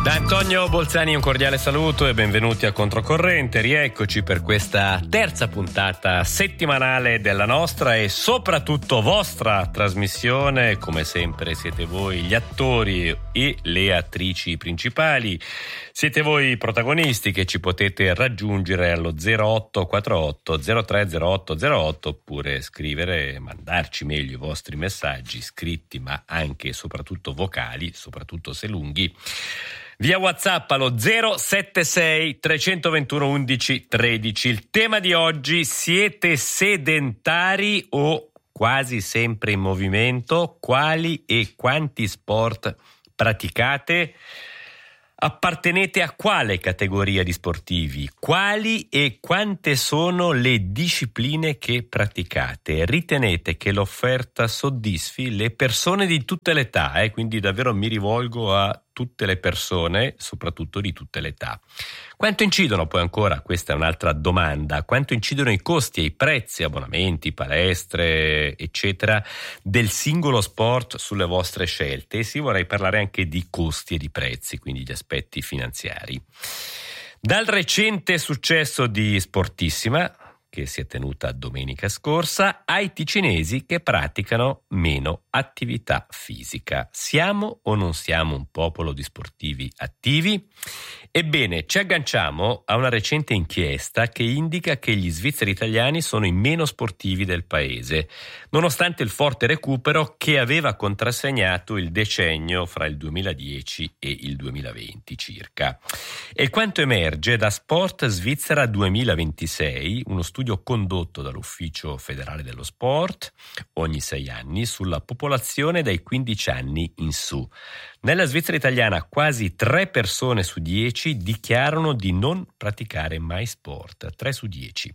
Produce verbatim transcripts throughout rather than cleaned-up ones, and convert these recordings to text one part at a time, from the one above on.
Da Antonio Bolzani un cordiale saluto e benvenuti a Controcorrente. Rieccoci per questa terza puntata settimanale della nostra e soprattutto vostra trasmissione. Come sempre siete voi gli attori e le attrici principali. Siete voi i protagonisti che ci potete raggiungere allo zero otto quattro otto zero tre zero otto zero otto oppure scrivere, mandarci meglio i vostri messaggi scritti ma anche e soprattutto vocali, soprattutto se lunghi, via WhatsApp allo zero sette sei tre due uno undici tredici. Il tema di oggi: siete sedentari o quasi sempre in movimento? Quali e quanti sport praticate? Appartenete a quale categoria di sportivi? Quali e quante sono le discipline che praticate? Ritenete che l'offerta soddisfi le persone di tutte le età? Eh? Quindi davvero mi rivolgo a tutte le persone, soprattutto di tutte le età. Quanto incidono poi ancora, questa è un'altra domanda, quanto incidono i costi e i prezzi, abbonamenti, palestre, eccetera, del singolo sport sulle vostre scelte? E sì, vorrei parlare anche di costi e di prezzi, quindi gli aspetti finanziari. Dal recente successo di Sportissima, che si è tenuta domenica scorsa, ai ticinesi che praticano meno attività fisica. Siamo o non siamo un popolo di sportivi attivi? Ebbene, ci agganciamo a una recente inchiesta che indica che gli svizzeri italiani sono i meno sportivi del paese, nonostante il forte recupero che aveva contrassegnato il decennio fra il duemiladieci e il duemilaventi circa. E quanto emerge da Sport Svizzera duemilaventisei, uno studio condotto dall'Ufficio federale dello sport ogni sei anni sulla popolazione dai quindici anni in su. Nella Svizzera italiana quasi tre persone su dieci dichiarano di non praticare mai sport, tre su dieci.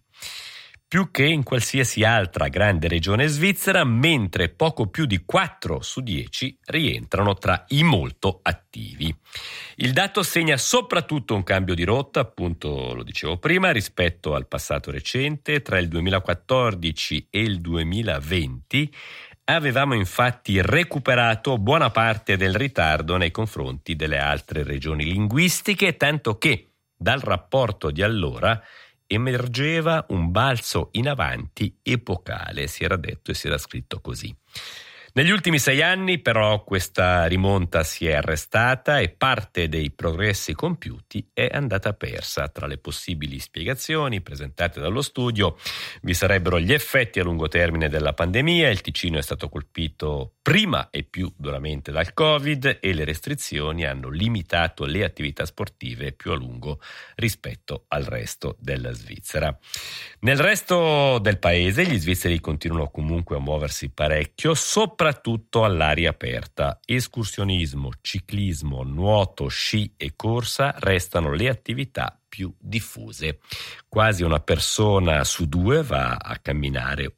Più che in qualsiasi altra grande regione svizzera, mentre poco più di quattro su dieci rientrano tra i molto attivi. Il dato segna soprattutto un cambio di rotta, appunto lo dicevo prima, rispetto al passato recente. Tra il duemilaquattordici e il duemilaventi avevamo infatti recuperato buona parte del ritardo nei confronti delle altre regioni linguistiche, tanto che dal rapporto di allora emergeva un balzo in avanti epocale, si era detto e si era scritto così. Negli ultimi sei anni però questa rimonta si è arrestata e parte dei progressi compiuti è andata persa. Tra le possibili spiegazioni presentate dallo studio vi sarebbero gli effetti a lungo termine della pandemia. Il Ticino è stato colpito prima e più duramente dal Covid e le restrizioni hanno limitato le attività sportive più a lungo rispetto al resto della Svizzera. Nel resto del paese gli svizzeri continuano comunque a muoversi parecchio, soprattutto all'aria aperta. Escursionismo, ciclismo, nuoto, sci e corsa restano le attività più diffuse. Quasi una persona su due va a camminare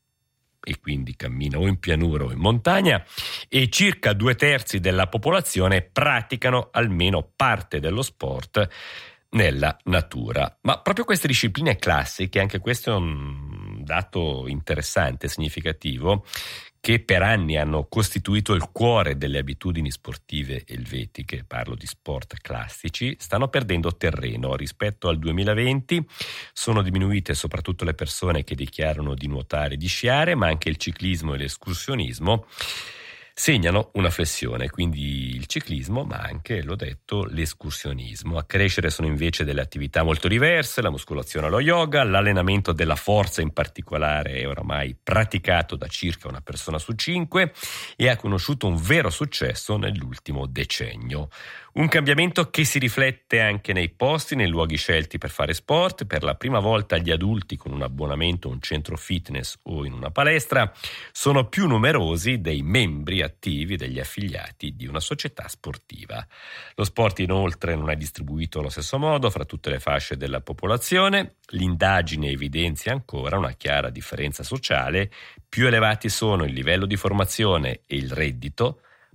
e quindi cammina o in pianura o in montagna e circa due terzi della popolazione praticano almeno parte dello sport nella natura. Ma proprio queste discipline classiche, anche questo è un dato interessante, significativo, che per anni hanno costituito il cuore delle abitudini sportive elvetiche, parlo di sport classici, stanno perdendo terreno. Rispetto al duemilaventi sono diminuite soprattutto le persone che dichiarano di nuotare e di sciare, ma anche il ciclismo e l'escursionismo segnano una flessione, quindi il ciclismo, ma anche, l'ho detto, l'escursionismo. A crescere sono invece delle attività molto diverse, la muscolazione, lo yoga, l'allenamento della forza in particolare è oramai praticato da circa una persona su cinque e ha conosciuto un vero successo nell'ultimo decennio. Un cambiamento che si riflette anche nei posti, nei luoghi scelti per fare sport. Per la prima volta gli adulti con un abbonamento a un centro fitness o in una palestra sono più numerosi dei membri attivi, degli affiliati di una società sportiva. Lo sport inoltre non è distribuito allo stesso modo fra tutte le fasce della popolazione. L'indagine evidenzia ancora una chiara differenza sociale. Più elevati sono il livello di formazione e il reddito,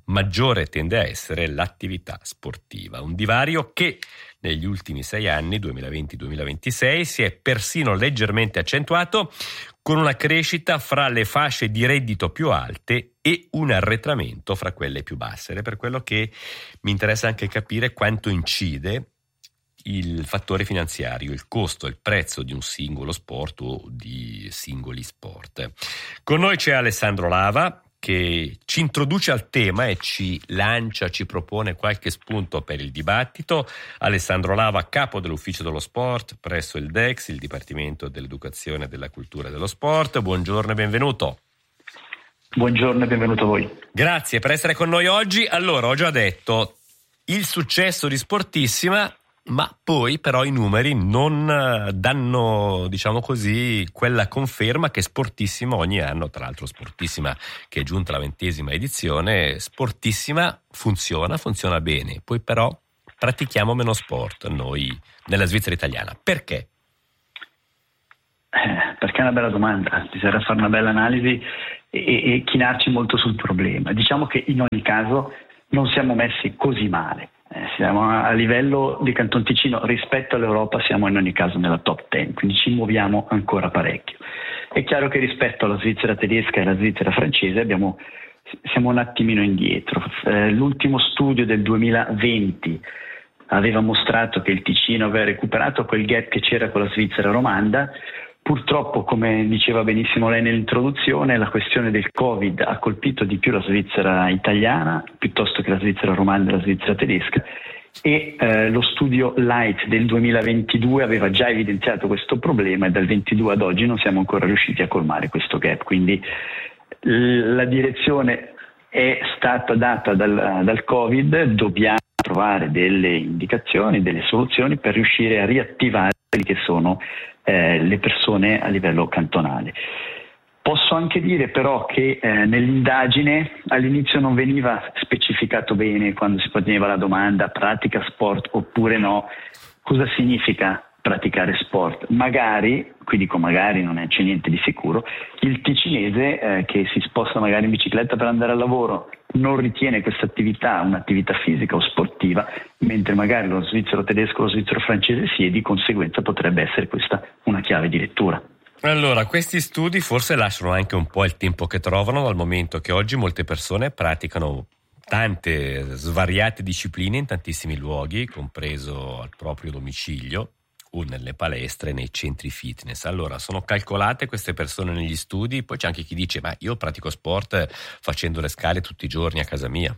maggiore tende a essere l'attività sportiva. Un divario che negli ultimi sei anni, duemilaventi duemilaventisei, si è persino leggermente accentuato con una crescita fra le fasce di reddito più alte e un arretramento fra quelle più basse. Ed è per quello che mi interessa anche capire quanto incide il fattore finanziario, il costo, il prezzo di un singolo sport o di singoli sport. Con noi c'è Alessandro Lava, che ci introduce al tema e ci lancia, ci propone qualche spunto per il dibattito. Alessandro Lava, capo dell'Ufficio dello Sport presso il D E X, il Dipartimento dell'Educazione, della Cultura e dello Sport. Buongiorno e benvenuto. Buongiorno e benvenuto a voi. Grazie per essere con noi oggi. Allora, ho già detto il successo di Sportissima, ma poi però i numeri non danno, diciamo così, quella conferma che Sportissima ogni anno, tra l'altro Sportissima che è giunta alla ventesima edizione, Sportissima funziona, funziona bene, poi però pratichiamo meno sport noi nella Svizzera italiana. Perché? Eh, perché è una bella domanda, bisogna fare una bella analisi e, e chinarci molto sul problema. Diciamo che in ogni caso non siamo messi così male. Eh, siamo a livello di Canton Ticino rispetto all'Europa, siamo in ogni caso nella top dieci, quindi ci muoviamo ancora parecchio. È chiaro che rispetto alla Svizzera tedesca e alla Svizzera francese abbiamo, siamo un attimino indietro. Eh, l'ultimo studio del duemilaventi aveva mostrato che il Ticino aveva recuperato quel gap che c'era con la Svizzera romanda. Purtroppo, come diceva benissimo lei nell'introduzione, la questione del Covid ha colpito di più la Svizzera italiana piuttosto che la Svizzera romanda e la Svizzera tedesca, e eh, lo studio Light del duemilaventidue aveva già evidenziato questo problema e dal ventidue ad oggi non siamo ancora riusciti a colmare questo gap. Quindi l- la direzione è stata data dal, dal Covid, dobbiamo trovare delle indicazioni, delle soluzioni per riuscire a riattivare quelli che sono eh, le persone a livello cantonale. Posso anche dire però che eh, nell'indagine all'inizio non veniva specificato bene, quando si poneva la domanda pratica sport oppure no, cosa significa praticare sport. Magari, qui dico magari, non c'è niente di sicuro, il ticinese eh, che si sposta magari in bicicletta per andare al lavoro non ritiene questa attività un'attività fisica o sportiva, mentre magari lo svizzero tedesco o lo svizzero francese sì, e di conseguenza potrebbe essere questa una chiave di lettura. Allora, questi studi forse lasciano anche un po' il tempo che trovano, dal momento che oggi molte persone praticano tante svariate discipline in tantissimi luoghi, compreso al proprio domicilio o nelle palestre, nei centri fitness. Allora, sono calcolate queste persone negli studi? Poi c'è anche chi dice, ma io pratico sport facendo le scale tutti i giorni a casa mia.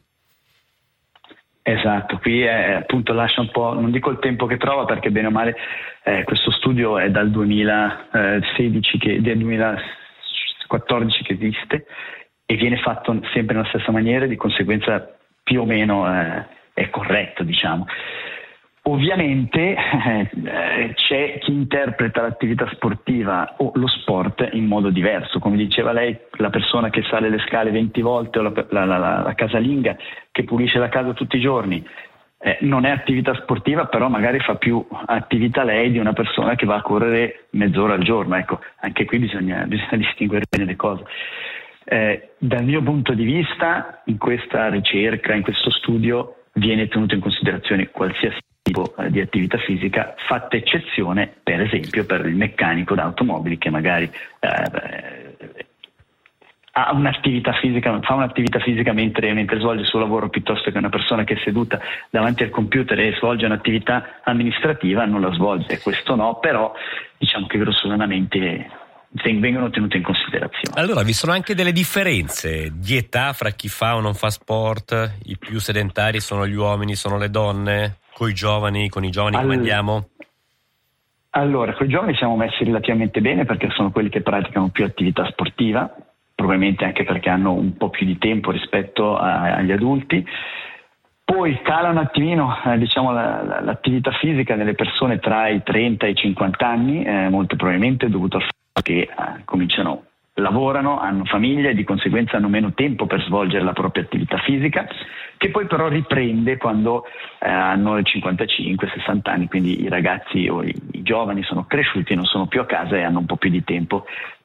Esatto, qui è, appunto lascia un po', non dico il tempo che trova, perché bene o male eh, questo studio è dal duemilasedici, che, del duemilaquattordici che esiste e viene fatto sempre nella stessa maniera, di conseguenza più o meno eh, è corretto, diciamo. Ovviamente eh, c'è chi interpreta l'attività sportiva o lo sport in modo diverso, come diceva lei, la persona che sale le scale venti volte o la, la, la, la casalinga che pulisce la casa tutti i giorni eh, non è attività sportiva, però magari fa più attività lei di una persona che va a correre mezz'ora al giorno. Ecco, anche qui bisogna, bisogna distinguere bene le cose. Eh, dal mio punto di vista, in questa ricerca, in questo studio, viene tenuto in considerazione qualsiasi tipo di attività fisica, fatta eccezione per esempio per il meccanico d'automobili che magari eh, ha un'attività fisica, fa un'attività fisica mentre, mentre svolge il suo lavoro, piuttosto che una persona che è seduta davanti al computer e svolge un'attività amministrativa non la svolge. Questo no, però diciamo che grossolanamente vengono tenute in considerazione. Allora, vi sono anche delle differenze di età fra chi fa o non fa sport? I più sedentari sono gli uomini, sono le donne? Con i giovani, con i giovani come andiamo? Allora, con i giovani siamo messi relativamente bene, perché sono quelli che praticano più attività sportiva, probabilmente anche perché hanno un po' più di tempo rispetto a, agli adulti. Poi cala un attimino eh, diciamo la, la, l'attività fisica nelle persone tra i trenta e i cinquanta anni, eh, molto probabilmente dovuto al fatto che eh, cominciano, lavorano, hanno famiglia e di conseguenza hanno meno tempo per svolgere la propria attività fisica, che poi però riprende quando eh, hanno i cinquantacinque sessanta anni, quindi i ragazzi o i, i giovani sono cresciuti, non sono più a casa e hanno un po' più di tempo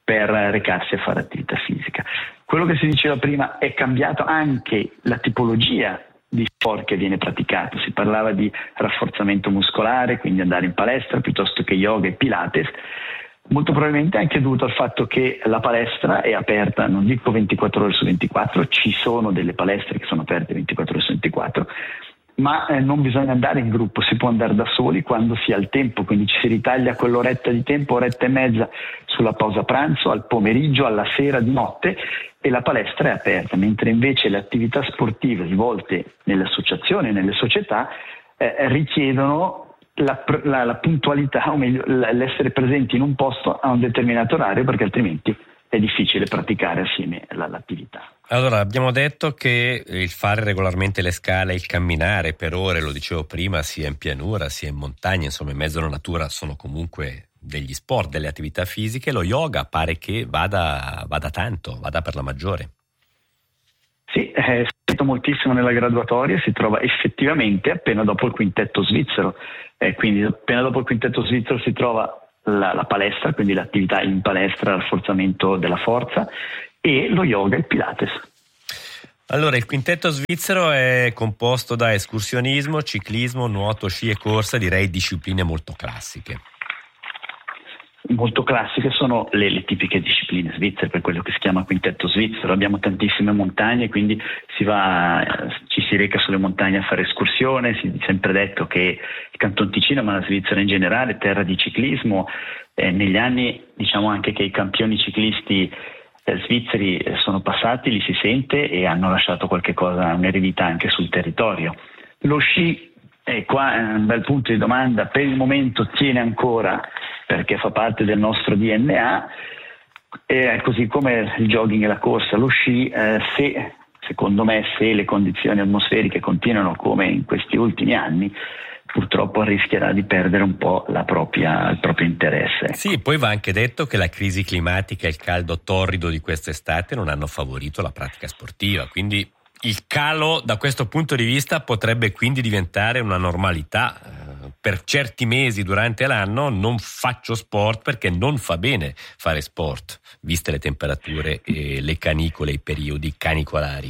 per recarsi a fare attività fisica. Quello che si diceva prima, è cambiato anche la tipologia di sport che viene praticato. Si parlava di rafforzamento muscolare, quindi andare in palestra piuttosto che yoga e pilates, molto probabilmente anche dovuto al fatto che la palestra è aperta, non dico ventiquattro ore su ventiquattro, ci sono delle palestre che sono aperte ventiquattro ore su ventiquattro, ma eh, non bisogna andare in gruppo, si può andare da soli quando si ha il tempo, quindi ci si ritaglia quell'oretta di tempo, oretta e mezza sulla pausa pranzo, al pomeriggio, alla sera, di notte, e la palestra è aperta, mentre invece le attività sportive svolte nelle associazioni, nelle società, eh, richiedono la, la, la puntualità, o meglio l'essere presenti in un posto a un determinato orario, perché altrimenti è difficile praticare assieme l'attività. Allora, abbiamo detto che il fare regolarmente le scale, il camminare per ore, lo dicevo prima, sia in pianura sia in montagna, insomma in mezzo alla natura, sono comunque degli sport, delle attività fisiche. Lo yoga pare che vada, vada tanto, vada per la maggiore. Sì, è scritto moltissimo nella graduatoria, si trova effettivamente appena dopo il quintetto svizzero, eh, quindi appena dopo il quintetto svizzero si trova la, la palestra, quindi l'attività in palestra, il rafforzamento della forza, e lo yoga e il pilates. Allora, il quintetto svizzero è composto da escursionismo, ciclismo, nuoto, sci e corsa, direi discipline molto classiche. Molto classiche sono le, le tipiche discipline svizzere, per quello che si chiama quintetto svizzero. Abbiamo tantissime montagne, quindi si va, ci si reca sulle montagne a fare escursione. Si è sempre detto che il Canton Ticino, ma la Svizzera in generale, è terra di ciclismo. Eh, negli anni diciamo anche che i campioni ciclisti eh, svizzeri sono passati, li si sente, e hanno lasciato qualche cosa, un'eredità anche sul territorio. Lo sci, e qua è un bel punto di domanda, per il momento tiene ancora perché fa parte del nostro D N A, e così come il jogging e la corsa. Lo sci, eh, se secondo me se le condizioni atmosferiche continuano come in questi ultimi anni, purtroppo rischierà di perdere un po' la propria, il proprio interesse. Sì, poi va anche detto che la crisi climatica e il caldo torrido di quest'estate non hanno favorito la pratica sportiva, quindi il calo da questo punto di vista potrebbe quindi diventare una normalità. Per certi mesi durante l'anno non faccio sport perché non fa bene fare sport, viste le temperature e le canicole, i periodi canicolari.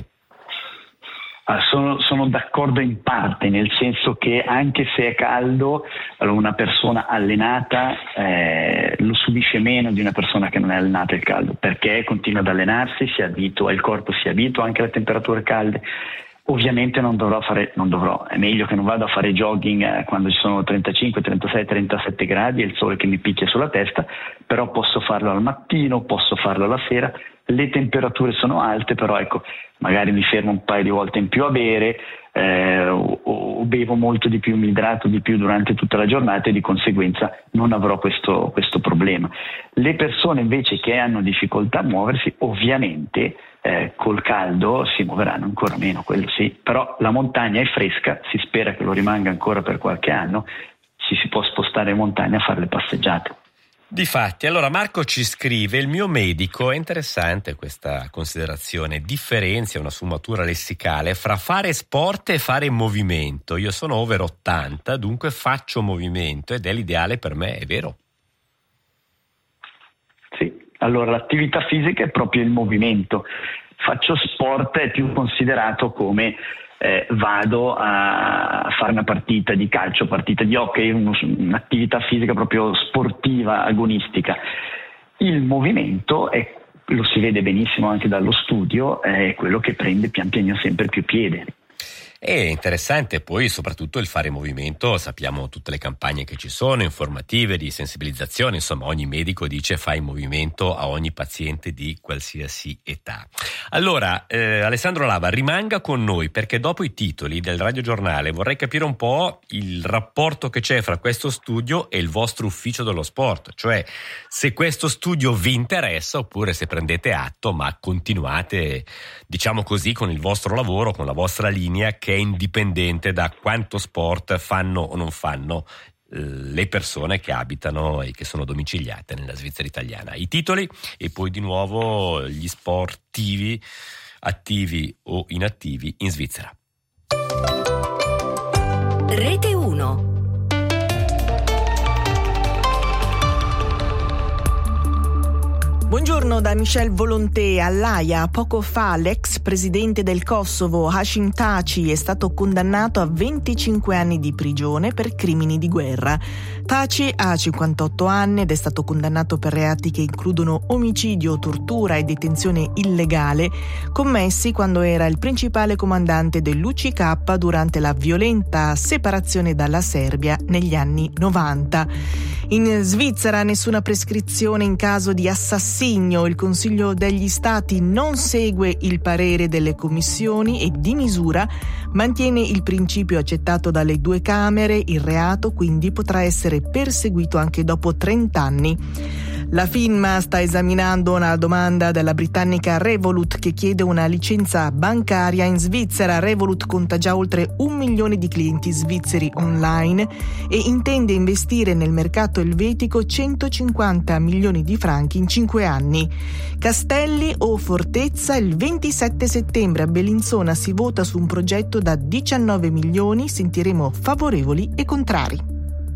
Ah, sono, sono d'accordo in parte, nel senso che anche se è caldo, una persona allenata eh, lo subisce meno di una persona che non è allenata il caldo, perché continua ad allenarsi, si abitua, il corpo si abitua anche alle temperature calde. Ovviamente non dovrò fare, non dovrò, è meglio che non vada a fare jogging eh, quando ci sono trentacinque, trentasei, trentasette gradi e il sole che mi picchia sulla testa, però posso farlo al mattino, posso farlo alla sera. Le temperature sono alte, però ecco, magari mi fermo un paio di volte in più a bere, eh, o, o bevo molto di più, mi idrato di più durante tutta la giornata, e di conseguenza non avrò questo, questo problema. Le persone invece che hanno difficoltà a muoversi, ovviamente eh, col caldo si muoveranno ancora meno, quello sì, però la montagna è fresca, si spera che lo rimanga ancora per qualche anno, ci si può spostare in montagna a fare le passeggiate. Difatti, allora Marco ci scrive: il mio medico, è interessante questa considerazione, differenzia, una sfumatura lessicale, fra fare sport e fare movimento. Io sono over ottanta, dunque faccio movimento ed è l'ideale per me, è vero? Sì, allora l'attività fisica è proprio il movimento. Faccio sport è più considerato come Eh, vado a fare una partita di calcio, partita di hockey, un'attività fisica proprio sportiva, agonistica. Il movimento, è, lo si vede benissimo anche dallo studio, è quello che prende pian piano sempre più piede. È interessante poi soprattutto il fare movimento, sappiamo tutte le campagne che ci sono, informative, di sensibilizzazione, insomma ogni medico dice fai movimento a ogni paziente di qualsiasi età. Allora eh, Alessandro Lava rimanga con noi, perché dopo i titoli del radiogiornale vorrei capire un po' il rapporto che c'è fra questo studio e il vostro ufficio dello sport, cioè se questo studio vi interessa oppure se prendete atto ma continuate, diciamo così, con il vostro lavoro, con la vostra linea che è indipendente da quanto sport fanno o non fanno eh, le persone che abitano e che sono domiciliate nella Svizzera italiana. I titoli e poi di nuovo gli sportivi attivi o inattivi in Svizzera. Rete uno. Buongiorno. Buongiorno da Michel Volonté. All'Aia poco fa l'ex presidente del Kosovo Hashim Thaçi è stato condannato a venticinque anni di prigione per crimini di guerra. Thaçi ha cinquantotto anni ed è stato condannato per reati che includono omicidio, tortura e detenzione illegale commessi quando era il principale comandante dell'U C K durante la violenta separazione dalla Serbia negli anni novanta. In Svizzera nessuna prescrizione in caso di assassinio. Il Consiglio degli Stati non segue il parere delle commissioni e di misura mantiene il principio accettato dalle due Camere. Il reato quindi potrà essere perseguito anche dopo trenta anni. La FINMA sta esaminando una domanda della britannica Revolut che chiede una licenza bancaria in Svizzera. Revolut conta già oltre un milione di clienti svizzeri online e intende investire nel mercato elvetico centocinquanta milioni di franchi in cinque anni. Castelli o fortezza? Il ventisette settembre a Bellinzona si vota su un progetto da diciannove milioni, sentiremo favorevoli e contrari.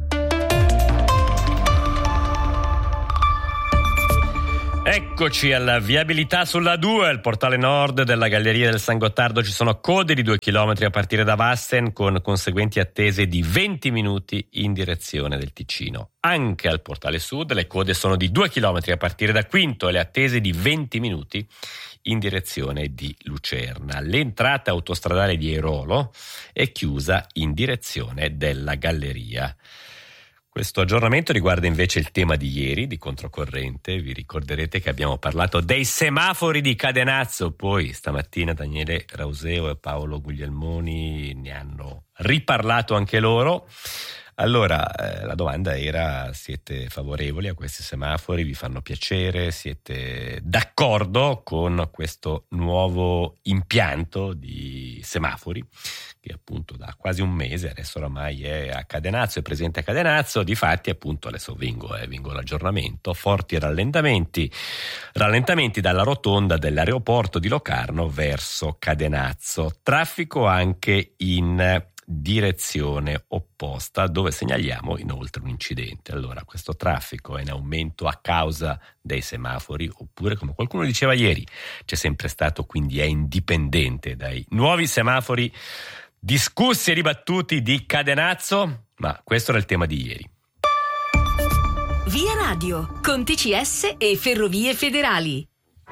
Eccoci alla viabilità sulla due, al portale nord della Galleria del San Gottardo ci sono code di due chilometri a partire da Vasten con conseguenti attese di venti minuti in direzione del Ticino. Anche al portale sud le code sono di due chilometri a partire da Quinto e le attese di venti minuti in direzione di Lucerna. L'entrata autostradale di Airolo è chiusa in direzione della Galleria. Questo aggiornamento riguarda invece il tema di ieri di Controcorrente. Vi ricorderete che abbiamo parlato dei semafori di Cadenazzo, poi stamattina Daniele Rauseo e Paolo Guglielmoni ne hanno riparlato anche loro. Allora, eh, la domanda era: siete favorevoli a questi semafori? Vi fanno piacere? Siete d'accordo con questo nuovo impianto di semafori che appunto da quasi un mese adesso oramai è a Cadenazzo, è presente a Cadenazzo? Difatti appunto adesso vengo, eh, vengo l'aggiornamento, forti rallentamenti, rallentamenti dalla rotonda dell'aeroporto di Locarno verso Cadenazzo, traffico anche in direzione opposta dove segnaliamo inoltre un incidente. Allora, questo traffico è in aumento a causa dei semafori oppure, come qualcuno diceva ieri, c'è sempre stato, quindi è indipendente dai nuovi semafori discussi e dibattuti di Cadenazzo? Ma questo era il tema di ieri. Via Radio con T C S e Ferrovie Federali.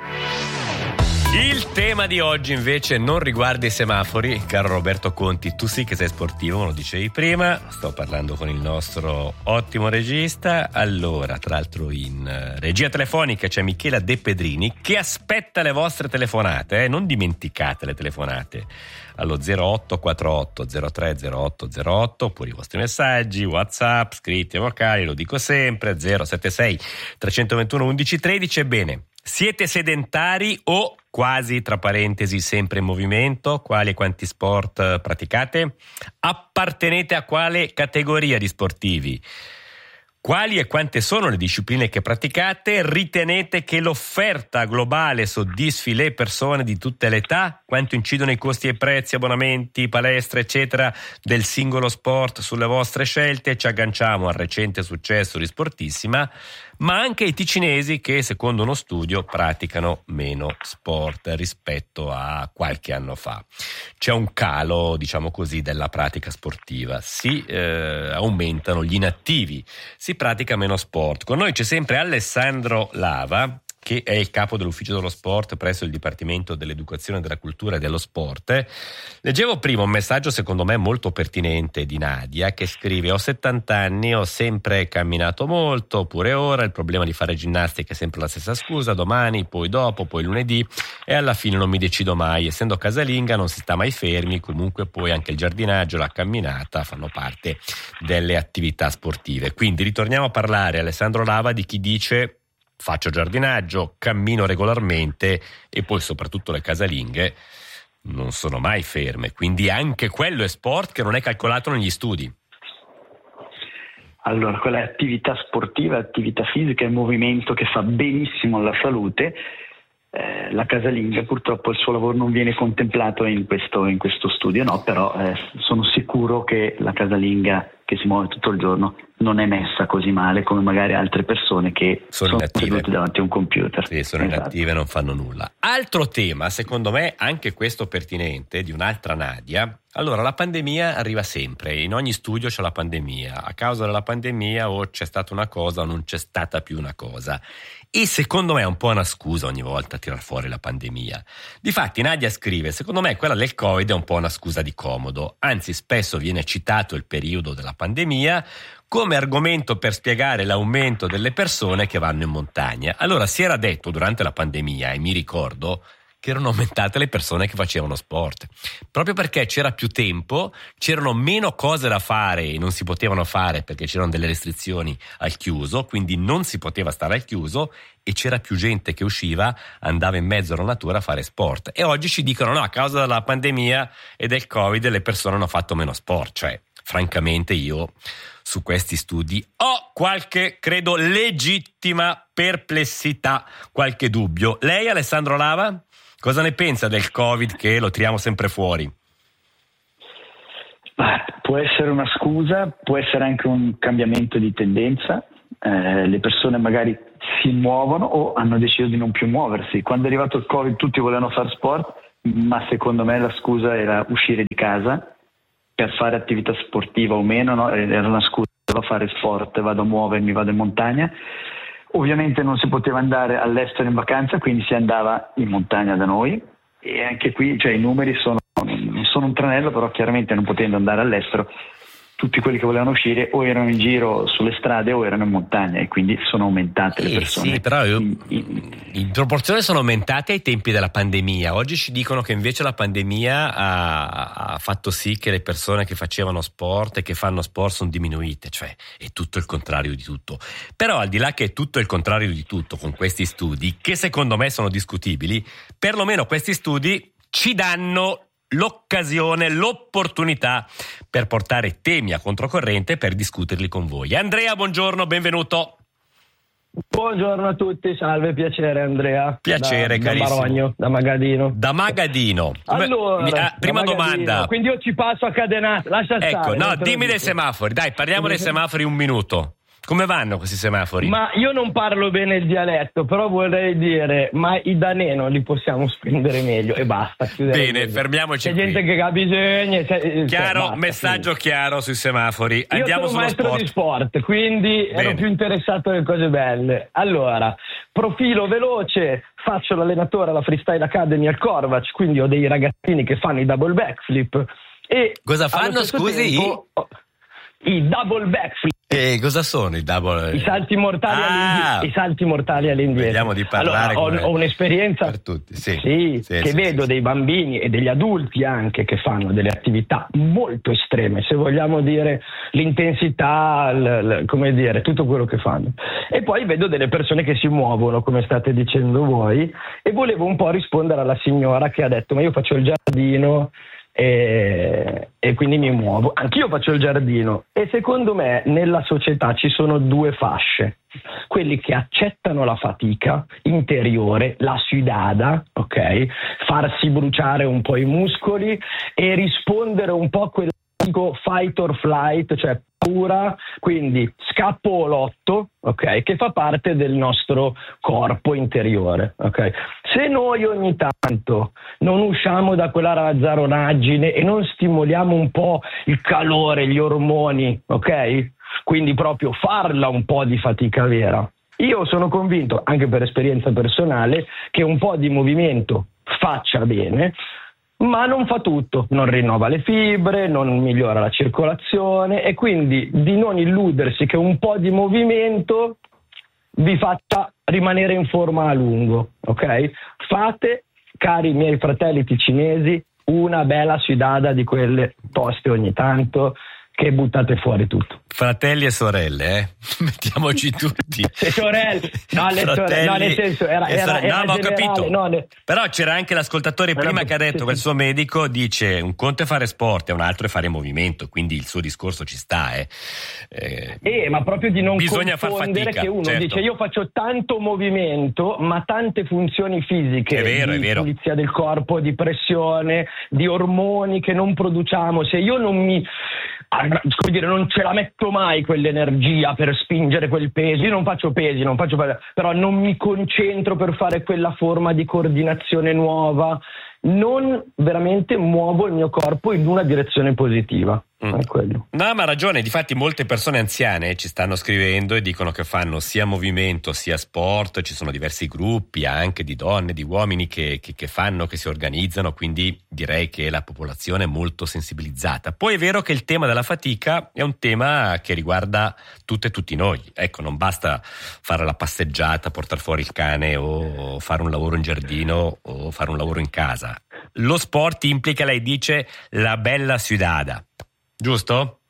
Il tema di oggi invece non riguarda i semafori, caro Roberto Conti, tu sì che sei sportivo, me lo dicevi prima, sto parlando con il nostro ottimo regista. Allora, tra l'altro in regia telefonica c'è Michela De Pedrini che aspetta le vostre telefonate, eh? Non dimenticate le telefonate allo zero otto quattro otto zero tre zero otto zero otto oppure i vostri messaggi, WhatsApp, scritti e vocali, lo dico sempre, zero sette sei tre due uno uno uno uno tre. Ebbene, siete sedentari o quasi, tra parentesi, sempre in movimento? Quali e quanti sport praticate? Appartenete a quale categoria di sportivi? Quali e quante sono le discipline che praticate? Ritenete che l'offerta globale soddisfi le persone di tutte le età? Quanto incidono i costi e i prezzi, abbonamenti, palestre, eccetera, del singolo sport sulle vostre scelte? Ci agganciamo al recente successo di Sportissima, ma anche i ticinesi che, secondo uno studio, praticano meno sport rispetto a qualche anno fa. C'è un calo, diciamo così, della pratica sportiva. Si eh, aumentano gli inattivi, si pratica meno sport. Con noi c'è sempre Alessandro Lava, che è il capo dell'ufficio dello sport presso il Dipartimento dell'Educazione, della Cultura e dello Sport. Leggevo prima un messaggio secondo me molto pertinente di Nadia che scrive: ho settanta anni, ho sempre camminato molto, pure ora il problema di fare ginnastica è sempre la stessa scusa, domani, poi dopo, poi lunedì, e alla fine non mi decido mai. Essendo casalinga non si sta mai fermi, comunque poi anche il giardinaggio, la camminata fanno parte delle attività sportive. Quindi ritorniamo a parlare, Alessandro Lava, di chi dice: faccio giardinaggio, cammino regolarmente e poi soprattutto le casalinghe non sono mai ferme, quindi anche quello è sport che non è calcolato negli studi. Allora, quella è attività sportiva, attività fisica, è movimento che fa benissimo alla salute. Eh, la casalinga purtroppo il suo lavoro non viene contemplato in questo, in questo studio, no, però eh, sono sicuro che la casalinga che si muove tutto il giorno non è messa così male come magari altre persone che sono, sono inattive sedute davanti a un computer. Sì, sono esatto. inattive e non fanno nulla. Altro tema, secondo me anche questo pertinente, di un'altra Nadia. Allora, la pandemia arriva sempre, in ogni studio c'è la pandemia, a causa della pandemia o c'è stata una cosa o non c'è stata più una cosa. E secondo me è un po' una scusa ogni volta a tirar fuori la pandemia. Difatti Nadia scrive: secondo me quella del Covid è un po' una scusa di comodo, anzi spesso viene citato il periodo della pandemia come argomento per spiegare l'aumento delle persone che vanno in montagna. Allora si era detto durante la pandemia, e mi ricordo, che erano aumentate le persone che facevano sport, proprio perché c'era più tempo, c'erano meno cose da fare e non si potevano fare perché c'erano delle restrizioni al chiuso, quindi non si poteva stare al chiuso e c'era più gente che usciva, andava in mezzo alla natura a fare sport. E oggi ci dicono no, a causa della pandemia e del Covid le persone hanno fatto meno sport. Cioè, francamente io su questi studi ho qualche, credo, legittima perplessità, qualche dubbio. Lei, Alessandro Lava? Cosa ne pensa del Covid che lo tiriamo sempre fuori? Beh, può essere una scusa, può essere anche un cambiamento di tendenza. Eh, le persone magari si muovono o hanno deciso di non più muoversi. Quando è arrivato il Covid tutti volevano fare sport, ma secondo me la scusa era uscire di casa per fare attività sportiva o meno, no? Era una scusa, devo fare sport, vado a muovermi, vado in montagna. Ovviamente non si poteva andare all'estero in vacanza, quindi si andava in montagna da noi e anche qui, cioè, i numeri sono, non sono un tranello, però chiaramente non potendo andare all'estero tutti quelli che volevano uscire o erano in giro sulle strade o erano in montagna e quindi sono aumentate sì, le persone. Sì, però io, in, in, in proporzione sono aumentate ai tempi della pandemia. Oggi ci dicono che invece la pandemia ha, ha fatto sì che le persone che facevano sport e che fanno sport sono diminuite, cioè è tutto il contrario di tutto. Però al di là che è tutto il contrario di tutto con questi studi, che secondo me sono discutibili, perlomeno questi studi ci danno l'occasione, l'opportunità per portare temi a controcorrente per discuterli con voi. Andrea, buongiorno, benvenuto. Buongiorno a tutti, salve, piacere Andrea. Piacere, da, carissimo. Da Marogno, da Magadino. Da Magadino. Allora, Mi, ah, prima da Magadino. domanda. Quindi io ci passo a cadenata, lascia ecco, stare. no, dimmi dei semafori, dai, parliamo dei semafori un minuto. Come vanno questi semafori? Ma io non parlo bene il dialetto, però vorrei dire, ma i daneno li possiamo spendere meglio e basta. Bene, fermiamoci C'è qui. gente che ha bisogno. C'è, chiaro, basta, messaggio quindi. chiaro sui semafori. Andiamo io sono sullo maestro sport. di sport, quindi Bene. ero più interessato alle cose belle. Allora, profilo veloce, faccio l'allenatore alla Freestyle Academy al Corvac, quindi ho dei ragazzini che fanno i double backflip. E cosa fanno, allo stesso scusi? tempo, I double backflip. E cosa sono i double? I salti mortali, ah, all'indietro, i salti mortali all'indietro. Vediamo di parlare allora, ho, ho un'esperienza per tutti, sì. Sì, Sì, che sì, vedo sì, dei bambini e degli adulti anche che fanno delle attività molto estreme, se vogliamo dire l'intensità, l, l, come dire, tutto quello che fanno. E poi vedo delle persone che si muovono, come state dicendo voi, e volevo un po' rispondere alla signora che ha detto: ma io faccio il giardino E, e quindi mi muovo. Anch'io faccio il giardino e secondo me nella società ci sono due fasce: quelli che accettano la fatica interiore, la sudada, ok? Farsi bruciare un po' i muscoli e rispondere un po' a quel fight or flight, cioè paura, quindi scappo o lotto, ok? Che fa parte del nostro corpo interiore, ok? Se noi ogni tanto non usciamo da quella razzaronaggine e non stimoliamo un po' il calore, gli ormoni, ok? Quindi proprio farla un po' di fatica vera. Io sono convinto, anche per esperienza personale, che un po' di movimento faccia bene, ma non fa tutto, non rinnova le fibre, non migliora la circolazione, e quindi di non illudersi che un po' di movimento vi faccia rimanere in forma a lungo, ok? Fate, cari miei fratelli ticinesi, una bella sudada di quelle toste ogni tanto, che buttate fuori tutto. Fratelli e sorelle, eh? Mettiamoci tutti. Se sorelle, no, le sorelle, no, nel senso era, era, era no, ma ho capito. No, ne... Però c'era anche l'ascoltatore era prima per... che ha detto sì, che il sì. suo medico dice un conto è fare sport e un altro è fare movimento, quindi il suo discorso ci sta, eh. Eh, eh ma proprio di non bisogna far confondere fatica, che uno certo. dice io faccio tanto movimento ma tante funzioni fisiche, è vero, di è vero. pulizia del corpo, di pressione, di ormoni che non produciamo. Se io non mi come dire, non ce la metto mai quell'energia per spingere quel peso. Io non faccio pesi, non faccio, però non mi concentro per fare quella forma di coordinazione nuova. Non veramente muovo il mio corpo in una direzione positiva. Mm. È quello. No, ma ha ragione. Difatti molte persone anziane ci stanno scrivendo e dicono che fanno sia movimento sia sport. Ci sono diversi gruppi anche di donne, di uomini che, che, che fanno, che si organizzano, quindi direi che la popolazione è molto sensibilizzata. Poi è vero che il tema della fatica è un tema che riguarda tutte e tutti noi. Ecco, non basta fare la passeggiata, portare fuori il cane o fare un lavoro in giardino o fare un lavoro in casa. Lo sport implica, lei dice, la bella sudada, giusto?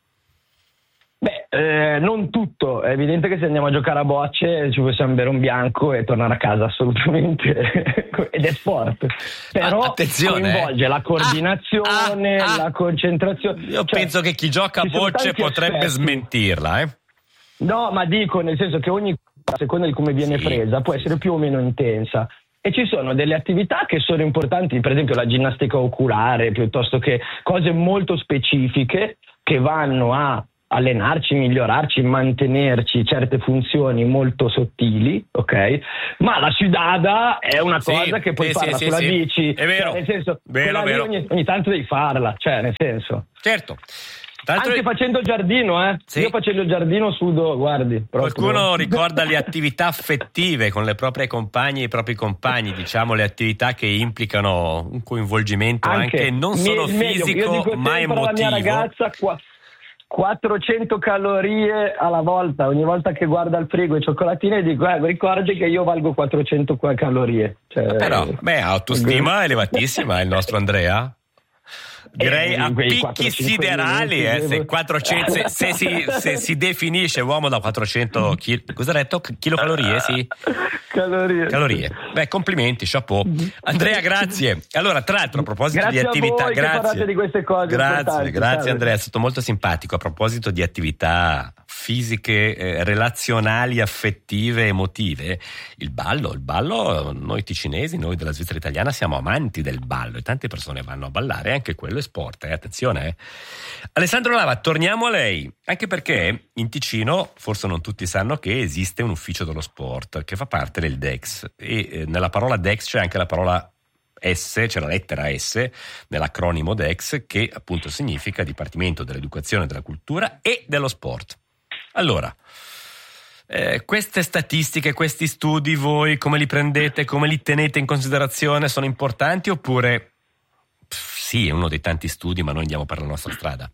Beh, eh, non tutto. È evidente che se andiamo a giocare a bocce ci possiamo bere un bianco e tornare a casa, assolutamente. Ed è sport. Però ah, attenzione, coinvolge eh. la coordinazione, ah, ah, la concentrazione. Io cioè, penso che chi gioca a bocce potrebbe aspetti. smentirla, eh? No, ma dico nel senso che ogni cosa, a seconda di come viene sì, presa, può sì, essere sì. più o meno intensa. E ci sono delle attività che sono importanti, per esempio la ginnastica oculare, piuttosto che cose molto specifiche che vanno a allenarci, migliorarci, mantenerci certe funzioni molto sottili, ok? Ma la sudada è una sì, cosa che puoi sì, farla sì, sulla sì, bici, è vero, cioè, nel senso, vero, vero. Ogni, ogni tanto devi farla, cioè nel senso. Certo. Tanto anche facendo il giardino, eh? Sì. Io facendo il giardino sudo, guardi. Proprio. Qualcuno ricorda le attività affettive con le proprie compagne e i propri compagni, diciamo le attività che implicano un coinvolgimento anche, anche non solo meglio, fisico ma emotivo. La mia ragazza qua, quattrocento calorie alla volta, ogni volta che guarda il frigo e cioccolatine dico eh, ricordi che io valgo quattrocento calorie. Cioè, però, beh, autostima elevatissima il nostro Andrea. Direi a picchi siderali, eh, se, quattrocento, se, se, si, se si definisce uomo da quattrocento chili, cosa ha detto? Chilocalorie, sì? Calorie. Calorie. Beh, complimenti, chapeau. Andrea, grazie. Allora, tra l'altro, a proposito grazie di attività, a voi grazie. Che di queste cose grazie, grazie salve. Andrea, è stato molto simpatico. A proposito di attività fisiche, eh, relazionali, affettive, emotive, il ballo, il ballo, noi ticinesi, noi della Svizzera italiana siamo amanti del ballo e tante persone vanno a ballare, anche quello è sport, eh? Attenzione. Eh. Alessandro Lava, torniamo a lei, anche perché in Ticino, forse non tutti sanno che esiste un ufficio dello sport che fa parte del D E X e eh, nella parola D E X c'è anche la parola S, c'è la lettera S nell'acronimo D E X che appunto significa Dipartimento dell'Educazione, della Cultura e dello Sport. Allora, eh, queste statistiche, questi studi, voi come li prendete, come li tenete in considerazione? Sono importanti oppure pff, sì, è uno dei tanti studi ma noi andiamo per la nostra strada?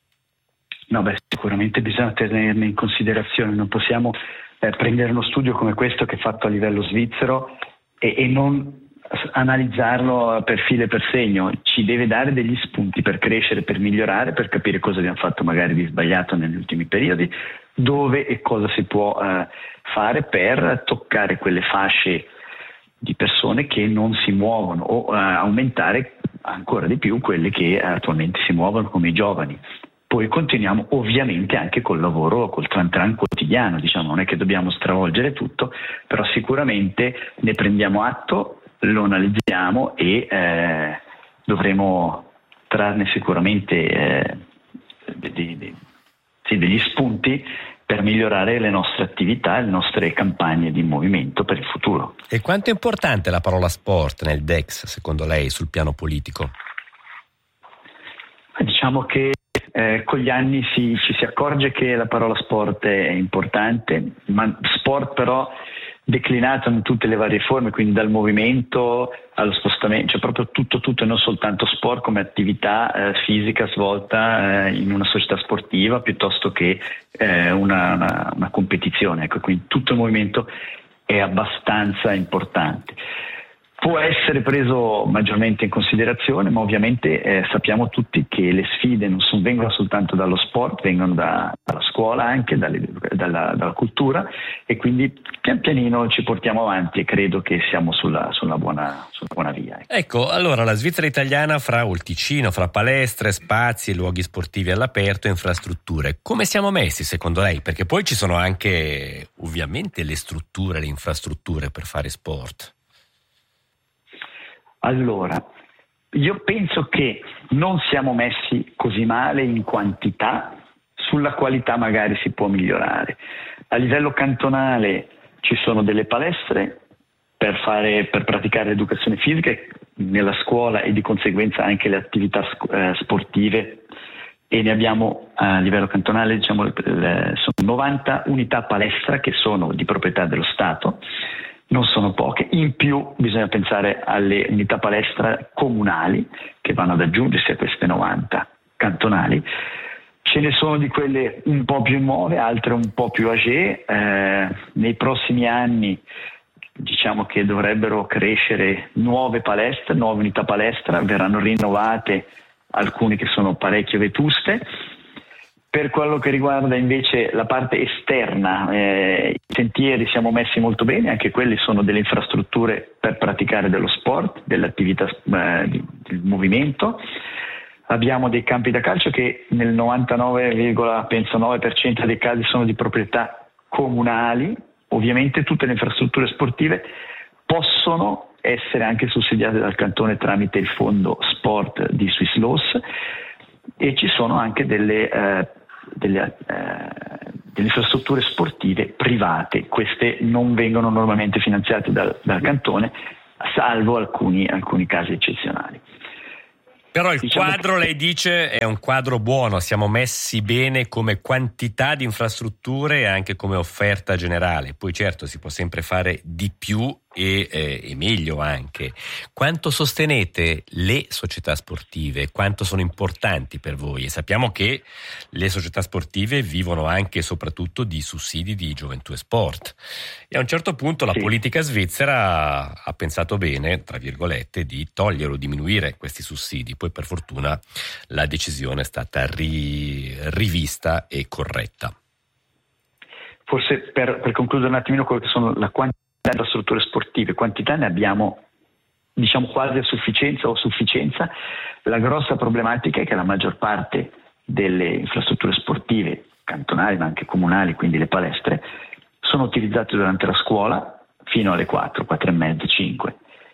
No, beh, sicuramente bisogna tenerli in considerazione, non possiamo eh, prendere uno studio come questo che è fatto a livello svizzero e, e non analizzarlo per filo e per segno. Ci deve dare degli spunti per crescere, per migliorare, per capire cosa abbiamo fatto magari di sbagliato negli ultimi periodi, dove e cosa si può eh, fare per toccare quelle fasce di persone che non si muovono o eh, aumentare ancora di più quelle che attualmente si muovono come i giovani. Poi continuiamo ovviamente anche col lavoro, col tran tran quotidiano, diciamo, non è che dobbiamo stravolgere tutto, però sicuramente ne prendiamo atto, lo analizziamo e eh, dovremo trarne sicuramente eh, de, de, de, sì, degli spunti per migliorare le nostre attività e le nostre campagne di movimento per il futuro. E quanto è importante la parola sport nel D E X, secondo lei, sul piano politico? Diciamo che eh, con gli anni si, ci si accorge che la parola sport è importante, ma sport però declinato in tutte le varie forme, quindi dal movimento allo spostamento, cioè proprio tutto tutto e non soltanto sport come attività eh, fisica svolta eh, in una società sportiva piuttosto che eh, una, una, una competizione, ecco, quindi tutto il movimento è abbastanza importante. Può essere preso maggiormente in considerazione, ma ovviamente eh, sappiamo tutti che le sfide non son, vengono soltanto dallo sport, vengono da, dalla scuola anche, dalle, dalla, dalla cultura e quindi pian pianino ci portiamo avanti e credo che siamo sulla, sulla, buona, sulla buona via. Ecco. ecco, allora la Svizzera italiana fra il Ticino, fra palestre, spazi, luoghi sportivi all'aperto e infrastrutture. Come siamo messi secondo lei? Perché poi ci sono anche ovviamente le strutture, le infrastrutture per fare sport. Allora, io penso che non siamo messi così male in quantità, sulla qualità magari si può migliorare. A livello cantonale ci sono delle palestre per, fare, per praticare l'educazione fisica nella scuola e di conseguenza anche le attività eh, sportive, e ne abbiamo a livello cantonale, diciamo, le, sono novanta unità palestra che sono di proprietà dello Stato, non sono poche. In più bisogna pensare alle unità palestra comunali che vanno ad aggiungersi a queste novanta cantonali. Ce ne sono di quelle un po' più nuove, altre un po' più âgée. Eh, nei prossimi anni diciamo che dovrebbero crescere nuove palestre, nuove unità palestra, verranno rinnovate alcune che sono parecchio vetuste. Per quello che riguarda invece la parte esterna, eh, i sentieri siamo messi molto bene, anche quelli sono delle infrastrutture per praticare dello sport, dell'attività eh, di, del movimento. Abbiamo dei campi da calcio che nel novantanove virgola nove per cento dei casi sono di proprietà comunali. Ovviamente tutte le infrastrutture sportive possono essere anche sussidiate dal cantone tramite il fondo sport di Swiss Loss, e ci sono anche delle, eh, delle, eh, delle infrastrutture sportive private. Queste non vengono normalmente finanziate dal, dal cantone, salvo alcuni, alcuni casi eccezionali. Però il diciamo quadro, che... lei dice, è un quadro buono, siamo messi bene come quantità di infrastrutture e anche come offerta generale. Poi certo si può sempre fare di più e, eh, e meglio anche. Quanto sostenete le società sportive? Quanto sono importanti per voi? E sappiamo che le società sportive vivono anche e soprattutto di sussidi di gioventù e sport. E a un certo punto la sì. politica svizzera ha pensato bene, tra virgolette, di togliere o diminuire questi sussidi. Poi per fortuna la decisione è stata ri, rivista e corretta. Forse per, per concludere un attimino quello che sono la quantità di infrastrutture sportive, quantità ne abbiamo diciamo quasi a sufficienza o sufficienza. La grossa problematica è che la maggior parte delle infrastrutture sportive cantonali ma anche comunali, quindi le palestre, sono utilizzate durante la scuola fino alle quattro, quattro e mezza, cinque.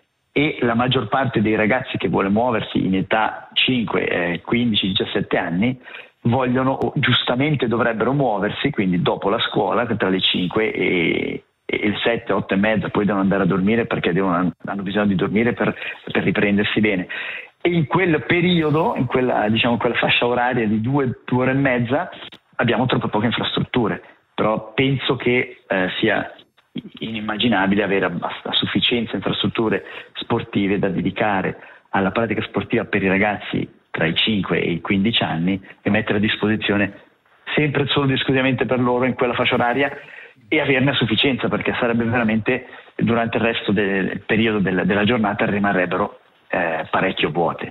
E la maggior parte dei ragazzi che vuole muoversi in età cinque, quindici, diciassette anni vogliono, o giustamente dovrebbero muoversi, quindi dopo la scuola, tra le cinque e, e le sette, otto e mezza, poi devono andare a dormire perché devono, hanno bisogno di dormire per, per riprendersi bene. E in quel periodo, in quella, diciamo, quella fascia oraria di due, due ore e mezza, abbiamo troppo poche infrastrutture. Però penso che eh, sia inimmaginabile avere a sufficienza infrastrutture sportive da dedicare alla pratica sportiva per i ragazzi tra i cinque e i quindici anni e mettere a disposizione sempre solo ed esclusivamente per loro in quella fascia oraria e averne a sufficienza, perché sarebbe veramente, durante il resto del periodo della, della giornata rimarrebbero eh, parecchio vuote.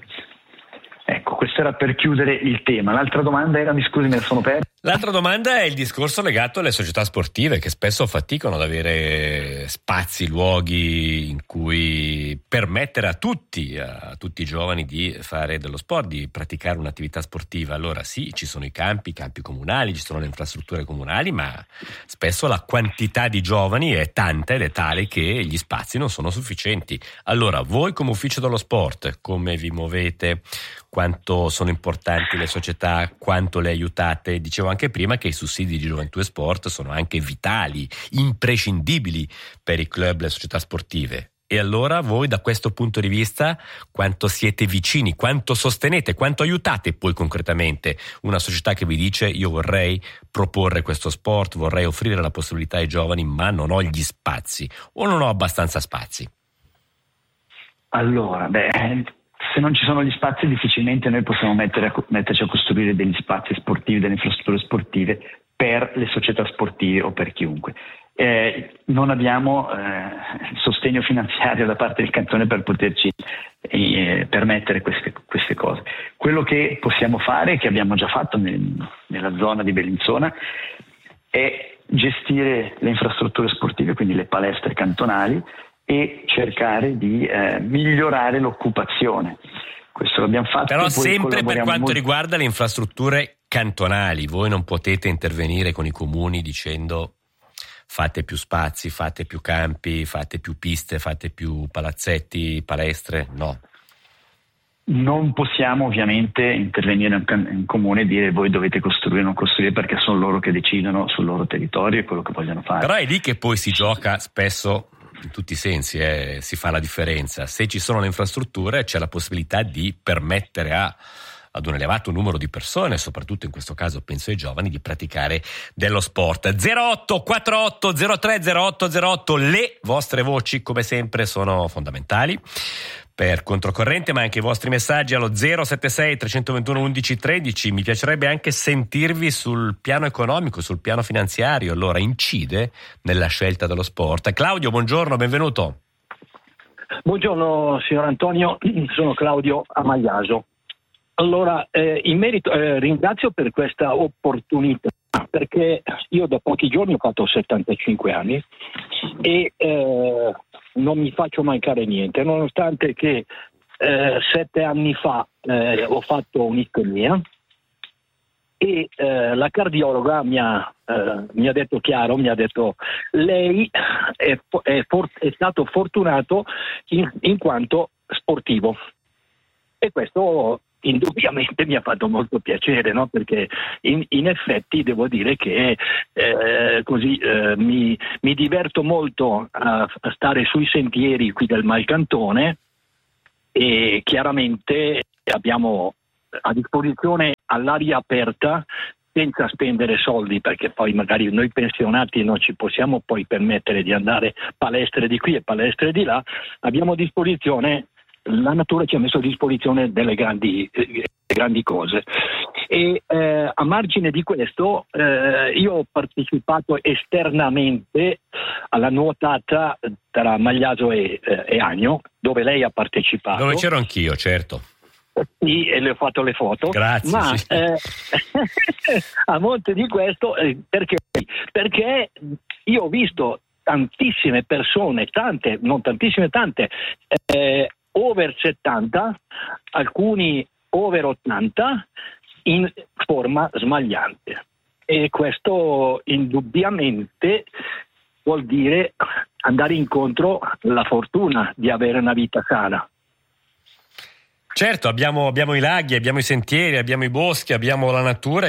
Ecco, questo era per chiudere il tema. L'altra domanda era, mi scusi, me ne sono perso. L'altra domanda è il discorso legato alle società sportive, che spesso faticano ad avere spazi, luoghi in cui permettere a tutti, a tutti i giovani di fare dello sport, di praticare un'attività sportiva. Allora sì, ci sono i campi, i campi comunali, ci sono le infrastrutture comunali, ma spesso la quantità di giovani è tanta ed è tale che gli spazi non sono sufficienti. Allora, voi come ufficio dello sport, come vi muovete? Quanto sono importanti le società, quanto le aiutate? Dicevo anche prima che i sussidi di gioventù e sport sono anche vitali, imprescindibili per i club e le società sportive. E allora voi da questo punto di vista quanto siete vicini, quanto sostenete, quanto aiutate poi concretamente una società che vi dice io vorrei proporre questo sport, vorrei offrire la possibilità ai giovani ma non ho gli spazi o non ho abbastanza spazi? Allora, beh... se non ci sono gli spazi difficilmente noi possiamo mettere a, metterci a costruire degli spazi sportivi, delle infrastrutture sportive per le società sportive o per chiunque. Eh, non abbiamo eh, sostegno finanziario da parte del cantone per poterci eh, permettere queste, queste cose. Quello che possiamo fare, che abbiamo già fatto nel, nella zona di Bellinzona, è gestire le infrastrutture sportive, quindi le palestre cantonali, e cercare di eh, migliorare l'occupazione. Questo l'abbiamo fatto. Però sempre per quanto molto... riguarda le infrastrutture cantonali, voi non potete intervenire con i comuni dicendo fate più spazi, fate più campi, fate più piste, fate più palazzetti, palestre, no. non possiamo ovviamente intervenire in comune e dire voi dovete costruire o non costruire, perché sono loro che decidono sul loro territorio e quello che vogliono fare. Però è lì che poi si gioca spesso, in tutti i sensi, eh, si fa la differenza. Se ci sono le infrastrutture c'è la possibilità di permettere a ad un elevato numero di persone, soprattutto in questo caso penso ai giovani, di praticare dello sport. zero otto quattro zero tre zero otto zero otto, le vostre voci come sempre sono fondamentali per Controcorrente, ma anche i vostri messaggi allo zero sette sei tre due uno uno uno uno tre. Mi piacerebbe anche sentirvi sul piano economico, sul piano finanziario. Allora, incide nella scelta dello sport? Claudio, buongiorno, benvenuto. Buongiorno signor Antonio, sono Claudio Amagliaso. Allora, eh, in merito, eh, ringrazio per questa opportunità, perché io da pochi giorni ho fatto settantacinque anni e eh, non mi faccio mancare niente, nonostante che eh, sette anni fa eh, ho fatto un'istemia e eh, la cardiologa mi ha, eh, mi ha detto chiaro, mi ha detto lei è, è, for- è stato fortunato in, in quanto sportivo, e questo indubbiamente mi ha fatto molto piacere, no? Perché in, in effetti devo dire che eh, così eh, mi, mi diverto molto a, a stare sui sentieri qui del Malcantone, e chiaramente abbiamo a disposizione all'aria aperta senza spendere soldi, perché poi magari noi pensionati non ci possiamo poi permettere di andare palestre di qui e palestre di là. Abbiamo a disposizione, la natura ci ha messo a disposizione delle grandi, eh, grandi cose, e eh, a margine di questo eh, io ho partecipato esternamente alla nuotata tra Magliaso e, eh, e Agno, dove lei ha partecipato. Dove c'ero anch'io, certo. Sì, e le ho fatto le foto. Grazie. Ma Sì. eh, a monte di questo, eh, perché? Perché io ho visto tantissime persone, tante, non tantissime, tante, eh, over settanta, alcuni over ottanta, in forma smagliante, e questo indubbiamente vuol dire andare incontro alla fortuna di avere una vita sana. Certo, abbiamo, abbiamo i laghi, abbiamo i sentieri, abbiamo i boschi, abbiamo la natura, e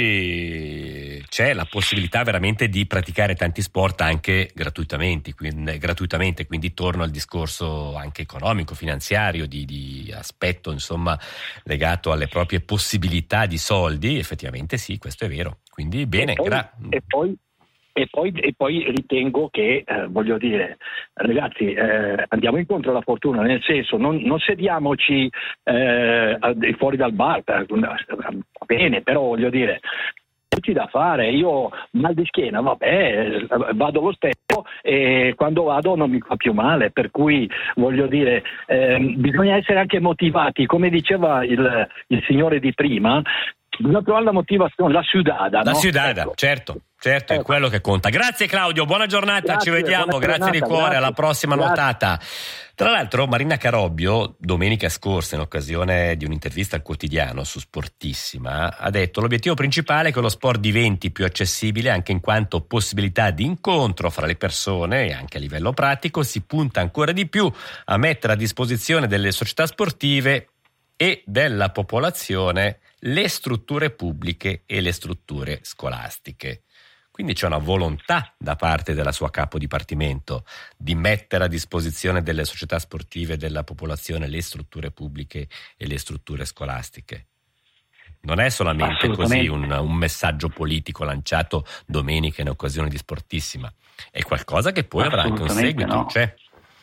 quindi c'è la possibilità veramente di praticare tanti sport anche gratuitamente, quindi, gratuitamente, quindi torno al discorso anche economico, finanziario, di, di aspetto insomma legato alle proprie possibilità di soldi. Effettivamente sì, questo è vero, quindi bene. E poi, gra- e poi E poi, e poi ritengo che, eh, voglio dire, ragazzi, eh, andiamo incontro alla fortuna, nel senso, non, non sediamoci eh, fuori dal bar, va bene, però voglio dire, c'è da fare. Io mal di schiena, vabbè, vado lo stesso, e quando vado non mi fa più male, per cui voglio dire, eh, bisogna essere anche motivati, come diceva il, il signore di prima. Bisogna trovare la motivazione, la sudada. La no? sudada, ecco. certo, certo, Ecco. è quello che conta. Grazie Claudio, buona giornata, Grazie, ci vediamo, buona grazie di giornata, cuore, grazie. alla prossima Grazie. nuotata. Tra l'altro Marina Carobbio, domenica scorsa, in occasione di un'intervista al quotidiano su Sportissima, ha detto: l'obiettivo principale è che lo sport diventi più accessibile, anche in quanto possibilità di incontro fra le persone, e anche a livello pratico si punta ancora di più a mettere a disposizione delle società sportive e della popolazione le strutture pubbliche e le strutture scolastiche. Quindi c'è una volontà da parte della sua capo dipartimento di mettere a disposizione delle società sportive e della popolazione le strutture pubbliche e le strutture scolastiche. Non è solamente così un, un messaggio politico lanciato domenica in occasione di Sportissima, è qualcosa che poi avrà anche un seguito. No. C'è.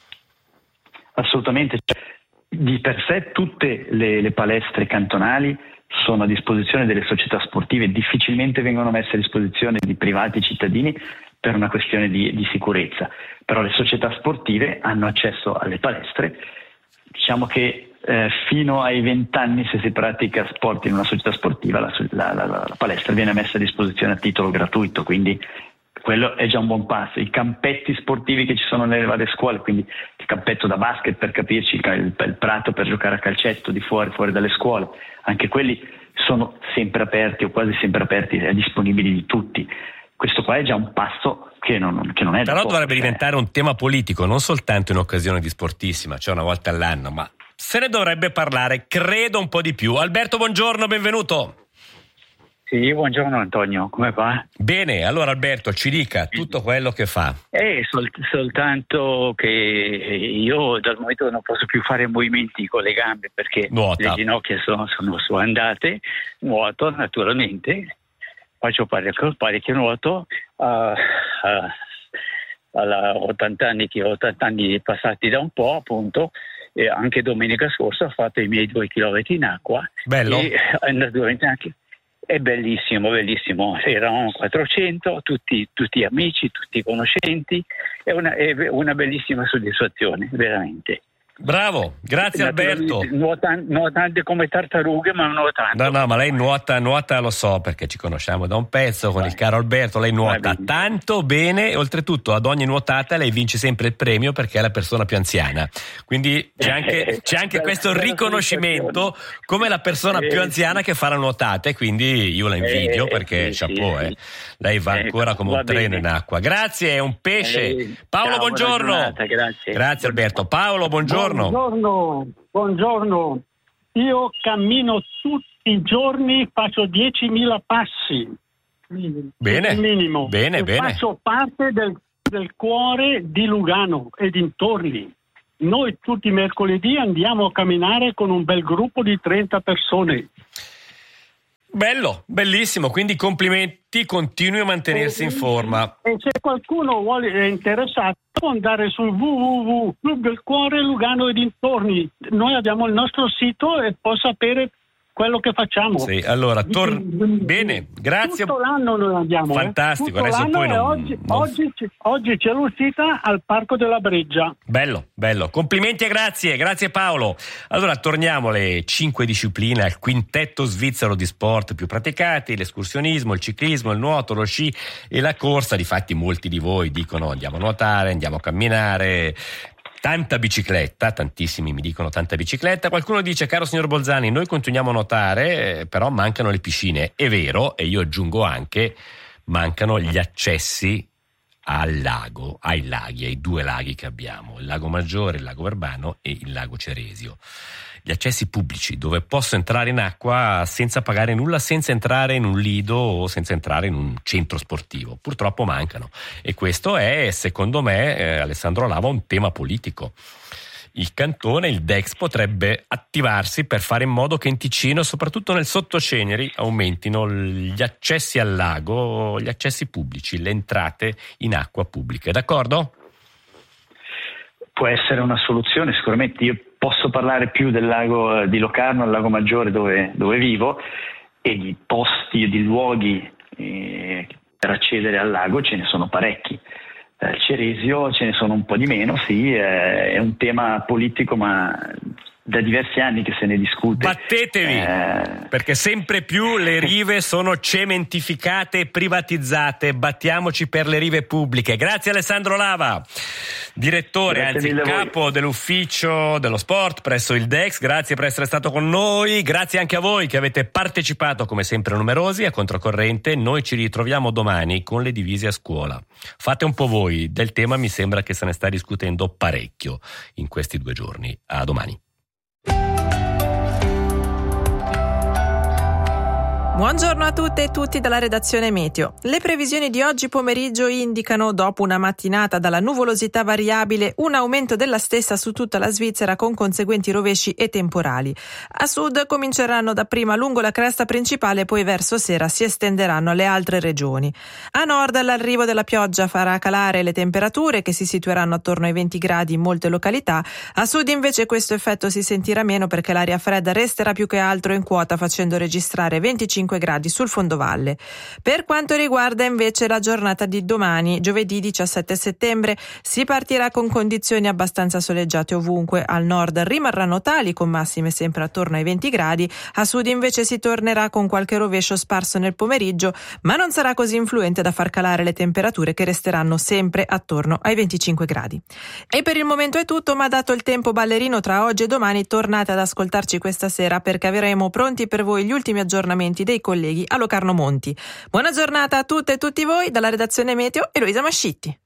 Assolutamente. Di per sé tutte le, le palestre cantonali sono a disposizione delle società sportive, difficilmente vengono messe a disposizione di privati cittadini per una questione di, di sicurezza, però le società sportive hanno accesso alle palestre. Diciamo che eh, fino ai vent'anni, se si pratica sport in una società sportiva, la, la, la, la palestra viene messa a disposizione a titolo gratuito, quindi quello è già un buon passo. I campetti sportivi che ci sono nelle varie scuole, quindi il campetto da basket, per capirci, il, il prato per giocare a calcetto di fuori, fuori dalle scuole, anche quelli sono sempre aperti o quasi sempre aperti e disponibili di tutti. Questo qua è già un passo che non, che non è da Però poco, dovrebbe cioè. diventare un tema politico, non soltanto in occasione di Sportissima, cioè una volta all'anno, ma se ne dovrebbe parlare, credo, un po' di più. Alberto, buongiorno, benvenuto. Sì, buongiorno Antonio, come va? Bene, allora Alberto ci dica tutto quello che fa. Eh, sol- soltanto che io dal momento che non posso più fare movimenti con le gambe perché Nuota. le ginocchia sono, sono su andate, nuoto naturalmente, faccio parecchio, parecchio nuoto, uh, uh, alla ottanta anni, che ho ottanta anni passati da un po' appunto, e anche domenica scorsa ho fatto i miei due chilometri in acqua. Bello. E naturalmente anche... È bellissimo, bellissimo. Erano quattrocento, tutti, tutti amici, tutti conoscenti. È una, è una bellissima soddisfazione, veramente. Bravo, grazie Alberto. Nuotante, nuotante come tartarughe, ma nuotando. No, no, ma lei nuota, nuota lo so perché ci conosciamo da un pezzo con Vai. il caro Alberto. Lei nuota tanto bene e oltretutto ad ogni nuotata lei vince sempre il premio perché è la persona più anziana. Quindi c'è anche, c'è anche questo riconoscimento come la persona più anziana che fa la nuotata e quindi io la invidio perché chapeau, eh. Lei va ancora come un treno in acqua. Grazie, è un pesce. Paolo, buongiorno. Grazie. Grazie Alberto. Paolo, buongiorno. Buongiorno, buongiorno. Io cammino tutti i giorni, faccio diecimila passi. Bene, il minimo. bene, e bene. Faccio parte del, del cuore di Lugano e dintorni. Noi tutti i mercoledì andiamo a camminare con un bel gruppo di trenta persone. Bello, bellissimo, quindi complimenti, continui a mantenersi in forma. E se qualcuno vuole, è interessato, può andare sul w w w punto club del cuore Lugano e dintorni. Noi abbiamo il nostro sito e può sapere quello che facciamo. Sì, allora, tor- bene, grazie. Tutto l'anno noi andiamo. Fantastico, eh? Tutto adesso poi non, oggi, non... Oggi, oggi c'è l'uscita al Parco della Breggia. Bello, bello. Complimenti e grazie, grazie Paolo. Allora, torniamo alle cinque discipline, al quintetto svizzero di sport più praticati, l'escursionismo, il ciclismo, il nuoto, lo sci e la corsa. Difatti molti di voi dicono andiamo a nuotare, andiamo a camminare. Tanta bicicletta, tantissimi mi dicono tanta bicicletta. Qualcuno dice, caro signor Bolzani, noi continuiamo a nuotare, eh, però mancano le piscine. È vero, e io aggiungo anche, mancano gli accessi al lago, ai laghi, ai due laghi che abbiamo, il lago Maggiore, il lago Verbano e il lago Ceresio. Gli accessi pubblici, dove posso entrare in acqua senza pagare nulla, senza entrare in un lido o senza entrare in un centro sportivo. Purtroppo mancano. E questo è, secondo me, eh, Alessandro Lava, un tema politico. Il cantone, il Dex, potrebbe attivarsi per fare in modo che in Ticino, soprattutto nel Sottoceneri, aumentino gli accessi al lago, gli accessi pubblici, le entrate in acqua pubbliche. D'accordo? Può essere una soluzione, sicuramente. Io posso parlare più del lago di Locarno, al lago Maggiore dove, dove vivo, e di posti, di luoghi eh, per accedere al lago ce ne sono parecchi. Al eh, Ceresio ce ne sono un po' di meno, sì, eh, è un tema politico ma da diversi anni che se ne discute. Battetevi, eh... perché sempre più le rive sono cementificate e privatizzate. Battiamoci per le rive pubbliche. Grazie Alessandro Lava, direttore, Grazie anzi capo dell'ufficio dello sport presso il Dex. Grazie per essere stato con noi. Grazie anche a voi che avete partecipato come sempre numerosi a Controcorrente. Noi ci ritroviamo domani con le divise a scuola. Fate un po' voi, del tema mi sembra che se ne sta discutendo parecchio in questi due giorni. A domani. Buongiorno a tutte e tutti dalla redazione Meteo. Le previsioni di oggi pomeriggio indicano, dopo una mattinata dalla nuvolosità variabile, un aumento della stessa su tutta la Svizzera con conseguenti rovesci e temporali. A sud cominceranno dapprima lungo la cresta principale, poi verso sera si estenderanno alle altre regioni. A nord l'arrivo della pioggia farà calare le temperature, che si situeranno attorno ai venti gradi in molte località. A sud invece questo effetto si sentirà meno perché l'aria fredda resterà più che altro in quota, facendo registrare venticinque gradi sul fondovalle. Per quanto riguarda invece la giornata di domani, giovedì diciassette settembre, si partirà con condizioni abbastanza soleggiate ovunque. Al nord rimarranno tali, con massime sempre attorno ai venti gradi, a sud invece si tornerà con qualche rovescio sparso nel pomeriggio, ma non sarà così influente da far calare le temperature, che resteranno sempre attorno ai venticinque gradi. E per il momento è tutto, ma dato il tempo ballerino tra oggi e domani, tornate ad ascoltarci questa sera perché avremo pronti per voi gli ultimi aggiornamenti dei colleghi a Locarno Monti. Buona giornata a tutte e tutti voi dalla redazione Meteo, Eloisa Mascitti.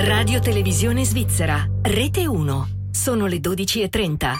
Radio Televisione Svizzera, Rete uno. Sono le dodici e trenta.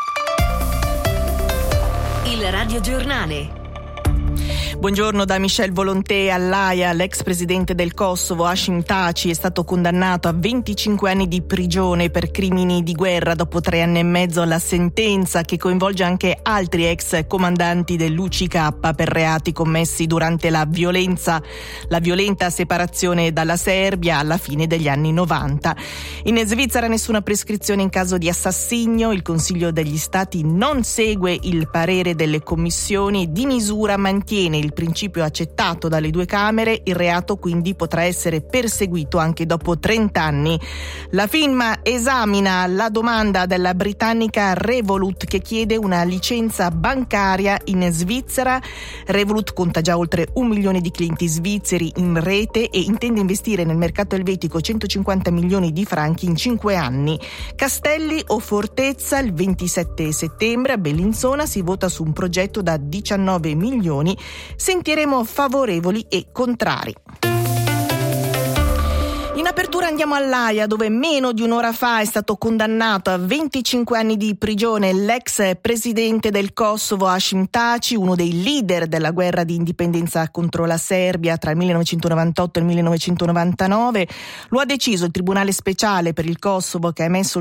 Il radiogiornale. Buongiorno da Michel Volonté. All'Aia, l'ex presidente del Kosovo Hashim Thaçi è stato condannato a venticinque anni di prigione per crimini di guerra dopo tre anni e mezzo. La sentenza, che coinvolge anche altri ex comandanti dell'U C K per reati commessi durante la violenza, la violenta separazione dalla Serbia alla fine degli anni novanta. In Svizzera nessuna prescrizione in caso di assassinio. Il Consiglio degli Stati non segue il parere delle commissioni. Di misura mantiene il principio accettato dalle due Camere, il reato quindi potrà essere perseguito anche dopo trenta anni. La FINMA esamina la domanda della britannica Revolut, che chiede una licenza bancaria in Svizzera. Revolut conta già oltre un milione di clienti svizzeri in rete e intende investire nel mercato elvetico centocinquanta milioni di franchi in cinque anni. Castelli o Fortezza? Il ventisette settembre a Bellinzona si vota su un progetto da diciannove milioni. Sentiremo favorevoli e contrari. In apertura andiamo all'Aia, dove meno di un'ora fa è stato condannato a venticinque anni di prigione l'ex presidente del Kosovo Hashim Thaçi, uno dei leader della guerra di indipendenza contro la Serbia tra il millenovecentonovantotto e il millenovecentonovantanove. Lo ha deciso il Tribunale Speciale per il Kosovo, che ha emesso